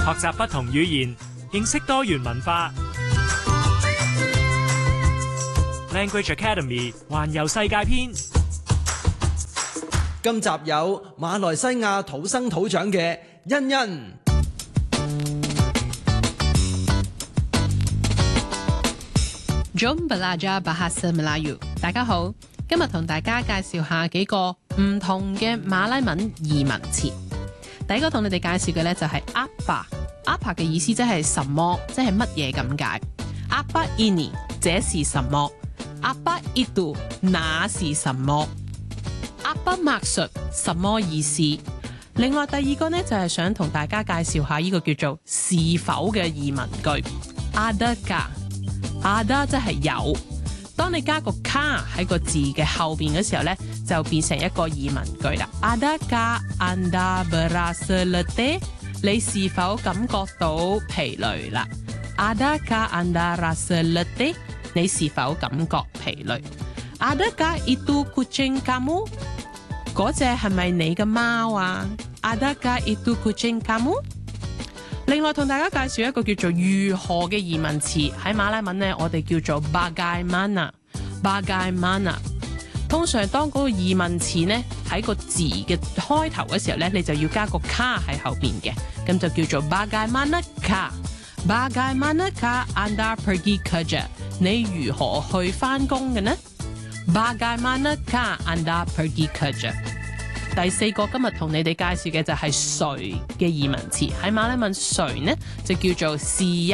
學習不同語言，認識多元文化。Language Academy 環遊世界篇。 今集有馬來西亞土生土長嘅欣欣。 Jom belajar bahasa Melayu。大家好，今日同大家介紹下幾個唔同嘅馬來文移民詞。第一個同你哋介紹嘅呢就係 apa。apa 嘅意思即係什麼，即係乜嘢咁解。apa ini 這是什麼。apa itu 那是什麼。apa maksud 什麼意思。另外第二個呢就係想同大家介紹下呢個叫做是否嘅移民句。Adakah。Ada 即係有，當你加個 ka 喺個字嘅後邊嘅時候呢，就變成一個移民句啦。Adakah anda berasa letih？ 你是否感覺到疲累啦？ Adakah anda rasa letih？ 你是否感覺疲累？ Adakah itu kucing kamu？ 嗰隻係咪你嘅貓啊？ Adakah itu kucing kamu？另外同大家介紹一個叫做如何嘅移民詞，喺馬來文呢，我哋叫做 bagaimana。bagaimana 通常當嗰個移民詞呢喺個字嘅開頭嘅時候呢，你就要加個 ka 喺後邊嘅，咁就叫做 bagaimanakah。bagaimanakah anda pergi kerja？ 你如何去返工嘅呢？ bagaimanakah anda pergi kerja？第四個今日同你哋介紹嘅就係誰嘅移民詞，喺馬來文誰呢就叫做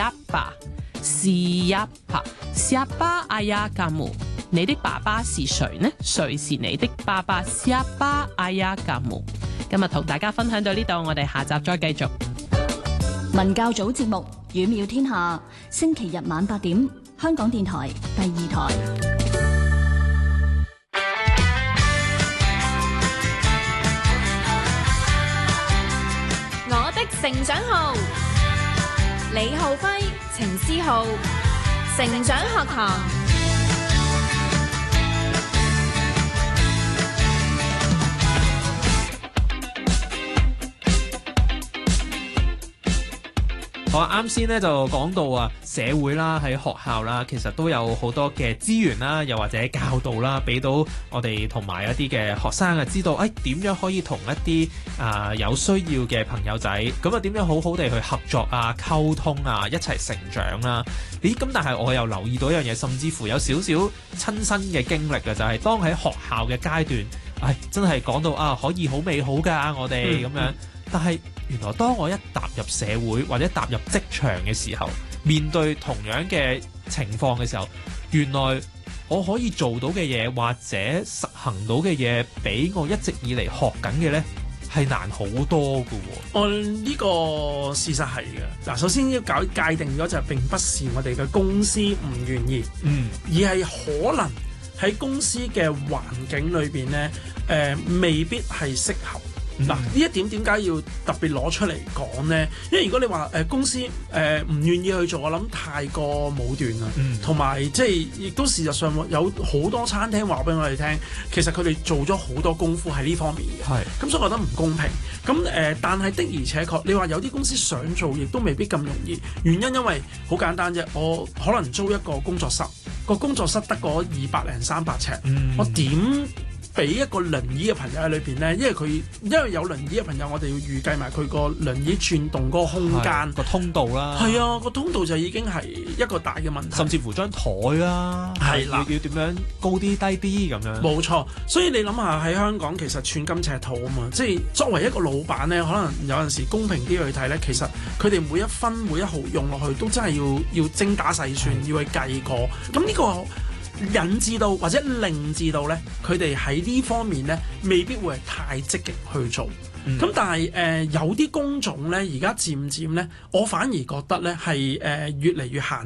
siapa。siapa ayah kamu？ 你的爸爸是誰呢？誰是你的爸爸？ siapa ayah kamu？ 今日同大家分享到呢度，我哋下集再繼續。 文教組節目語妙天下，星期日晚8點，香港電台第2台。 成長號，李浩輝、程思浩，成長學堂。 我啱先咧就講到啊，社會啦，喺學校啦，其實都有好多嘅資源啦，又或者教導啦，俾到我哋同埋一啲嘅學生啊，知道點樣可以同一啲有需要嘅朋友仔，咁啊點樣好好地去合作啊、溝通啊、一齊成長啦。咦？咁但係我又留意到一樣嘢，甚至乎有少少親身嘅經歷嘅，就係當喺學校嘅階段，真係講到可以好美好㗎，我哋咁樣。但係原來當我一踏入社會或者踏入職場嘅時候，面對同樣嘅情況嘅時候，原來我可以做到嘅嘢或者實行到嘅嘢，比我一直以嚟學緊嘅呢係難好多㗎喎。 呢個事實係嘅。嗱，首先要界定咗就係並不是我哋嘅公司唔願意，而係可能喺公司嘅環境裏邊呢，未必係適合。嗱，呢一點點解要特別攞出嚟講呢？因為如果你話公司唔願意去做，我諗太過武斷啦，同埋即係亦都事實上有好多餐廳話俾我哋聽，其實佢哋做咗好多功夫喺呢方面嘅，咁所以我覺得唔公平。咁但係的而且確，你話有啲公司想做，亦都未必咁容易。原因因為好簡單啫，我可能租一個工作室，個工作室得個200零300尺，我點俾一個輪椅嘅朋友喺裏邊呢？因為有輪椅嘅朋友，我哋要預計埋佢個輪椅轉動嗰個空間個通道啦。 係啊，個通道就已經係一個大嘅問題。 甚至乎張台啦，係啦，要點樣高啲低啲咁樣。冇錯，所以你諗下喺香港其實寸金尺土啊嘛，即係作為一個老闆呢，可能有陣時公平啲去睇呢，其實佢哋每一分每一毫用落去都真係要精打細算，要去計過。咁呢個引致到或者令至到咧，佢哋喺呢方面咧，未必會係太積極去做。咁但係有啲工種咧，而家漸漸咧，我反而覺得咧係越嚟越行得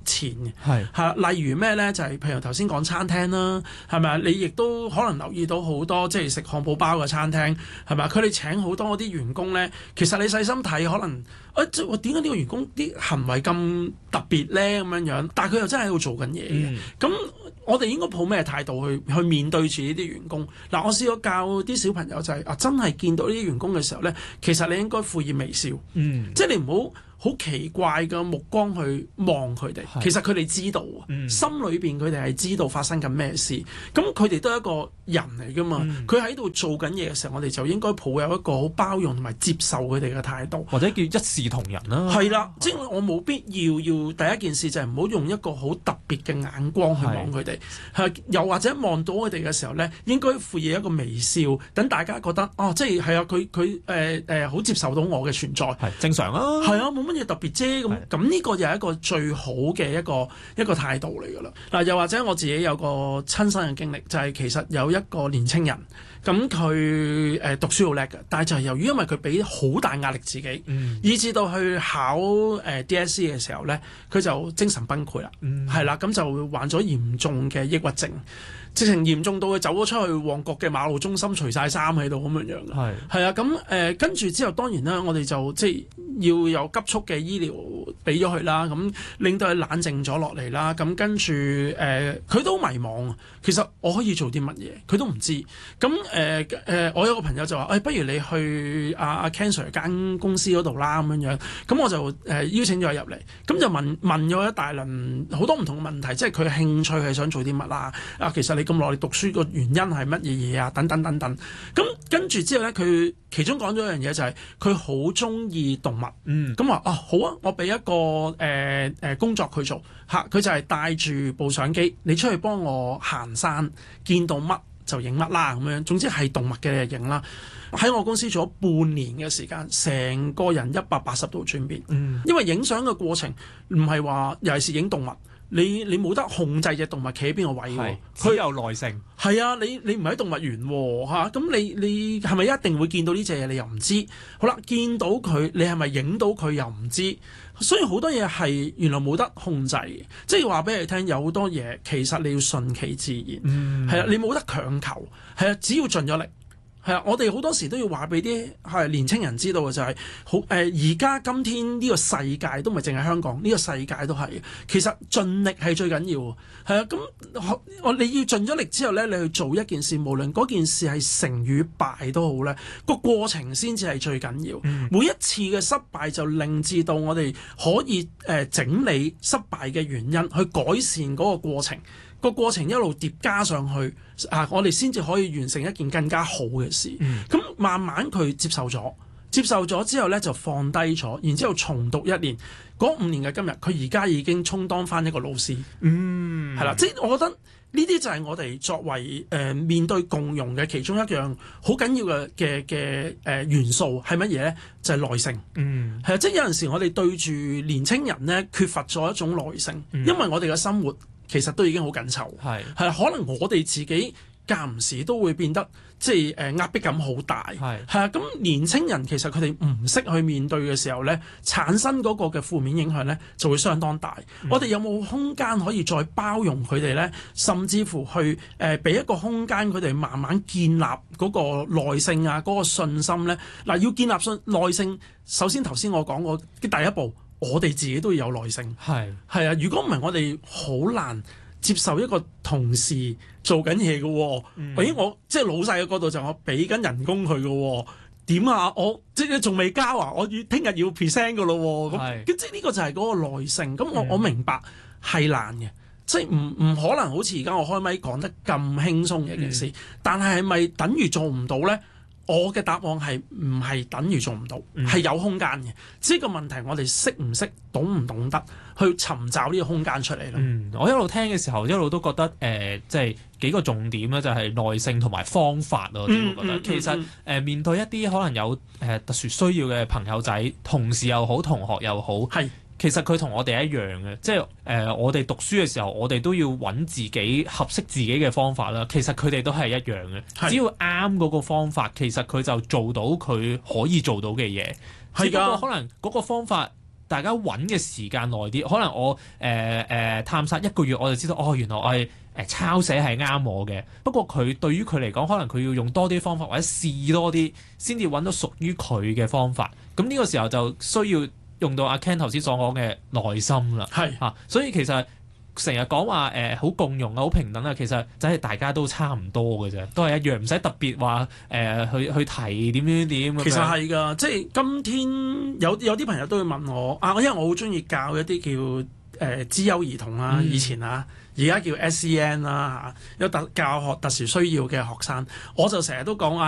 前嘅，係例如咩咧？就係譬如頭先講餐廳啦，係咪啊？你亦都可能留意到好多即係食漢堡包嘅餐廳，係咪啊？佢哋請好多啲員工咧，其實你細心睇，可能即係點解呢個員工啲行為咁特別咧咁樣，但係佢又真係喺度做緊嘢嘅。咁我哋應該抱咩態度去面對住呢啲員工？嗱，我試過教啲小朋友就係真係見到呢啲員工嘅時候咧，其實你應該附以微笑，即係你唔好奇怪嘅目光去望佢哋，其實佢哋知道，心裏邊佢哋係知道發生緊咩事。咁佢哋都係一個人嚟噶嘛，佢喺度做緊嘢嘅時候，我哋就應該抱有一個好包容同埋接受佢哋嘅態度， 或者叫一視同仁啦。 係啦，即係我冇必要第一件事就係唔好用一個好特別嘅眼光去望佢哋，又或者望到佢哋嘅時候咧，應該附以一個微笑，等大家覺得即係係啊，佢好接受到我嘅存在， 係正常啊， 係啊，冇乜嘢特別啫。咁呢個就係一個最好嘅一個態度嚟㗎啦。嗱，又或者我自己有個親身嘅經歷，就係其實有一個年青人，咁佢讀書好叻嘅，但係就係由於因為佢俾好大壓力自己，以至到去考DSE 嘅時候咧，佢就精神崩潰啦，係啦，咁就患咗嚴重嘅抑鬱症。直情嚴重到佢走咗出去旺角嘅馬路中心，除晒衫喺度咁樣嘅，係啊，咁跟住之後當然啦，我哋就即係要有急速嘅醫療俾咗佢啦，咁令到佢冷靜咗落嚟啦，咁跟住佢都迷茫啊，其實我可以做啲乜嘢，佢都唔知。咁我有個朋友就話，不如你去阿 Ken Sir 間公司嗰度啦咁樣，咁我就邀請咗佢入嚟，咁就問咗一大輪好多唔同嘅問題，即係佢嘅興趣係想做啲乜啦，其實你咁耐讀書個原因係乜嘢嘢啊？等等等等。咁跟住之後咧，佢其中講咗一樣嘢就係佢好中意動物。咁話好啊，我俾一個工作佢做嚇，佢就係帶住部相機，你出去幫我行山，見到乜就影乜啦咁樣。總之係動物嘅你就影啦。喺我公司做咗半年嘅時間，成個人180度轉變。因為影相嘅過程唔係話尤其是影動物。你冇得控制隻動物企喺邊個位喎？ 佢有耐性。 係啊，你唔喺動物園喎，咁你係咪一定會見到呢隻嘢？你又唔知。好啦，見到佢，你係咪影到佢又唔知？所以好多嘢係原來冇得控制嘅，即係話俾你聽，有好多嘢其實你要順其自然。係啊，你冇得強求。係啊，只要盡咗力。係啊，我哋好多時都要話俾啲年青人知道嘅就係而家今天呢個世界都唔係淨係香港，呢個世界都係。其實盡力係最緊要。係啊，咁你要盡咗力之後咧，你去做一件事，無論嗰件事係成與敗都好咧，個過程先至係最緊要。每一次嘅失敗就令至到我哋可以整理失敗嘅原因，去改善嗰個過程。個過程一路疊加上去，我哋先至可以完成一件更加好嘅事。咁慢慢佢接受咗之後咧，就放低咗，然之後重讀1年，嗰5年嘅今日，佢而家已經充當翻一個老師。係啦，即係我覺得呢啲就係我哋作為面對共融嘅其中一樣好緊要嘅元素係乜嘢咧？就係耐性。係啊，即係有陣時我哋對住年青人咧缺乏咗一種耐性，因為我哋嘅生活其實都已經好緊湊，係可能我哋自己間唔時都會變得即係壓迫感好大，係啊。咁年青人其實佢哋唔識去面對嘅時候咧，產生嗰個嘅負面影響咧就會相當大。我哋有冇空間可以再包容佢哋咧？甚至乎去俾一個空間佢哋慢慢建立嗰個耐性啊，嗰個信心咧。嗱，要建立耐性，首先頭先我講過嘅第一步，我哋自己都要有耐性。係啊，如果唔係我哋好難接受一個同事做緊嘢嘅喎。我即係老細嘅角度就我俾緊人工佢嘅喎。點啊？我即係仲未交啊？我聽日要 present 嘅咯喎。咁即係呢個就係嗰個耐性。咁我明白係難嘅，即係唔可能好似而家我開咪講得咁輕鬆嘅一件事。但係咪等於做唔到咧？我嘅答案係唔係等於做唔到，係有空間嘅。只係個問題，我哋識唔識、懂唔懂得去尋找呢個空間出嚟咧？ 我一路聽嘅時候，一路都覺得即係幾個重點咧，就係耐性同埋方法咯。我覺得其實面對一啲可能有特殊需要嘅朋友仔、同事又好、同學又好，係。其實佢同我哋一樣嘅，即係我哋讀書嘅時候，我哋都要揾自己合適自己嘅方法啦。其實佢哋都係一樣嘅，只要啱嗰個方法，其實佢就做到佢可以做到嘅嘢。只不過可能嗰個方法大家揾嘅時間耐啲。可能我探索1個月我就知道，原來我係抄寫係啱我嘅。不過佢對於佢嚟講，可能佢要用多啲方法或者試多啲，先至揾到屬於佢嘅方法。咁呢個時候就需要用到阿 Ken 頭先所講嘅耐心啦。 係所以其實成日講話好共融啊，好平等啊，其實真係大家都差唔多嘅啫，都係一樣，唔使特別話去提點點。 其實係㗎，即係今天有啲朋友都會問我因為我好中意教一啲叫資優兒童啦，以前啊。而家叫 SEN 啦，有教學特殊需要嘅學生，我就成日都講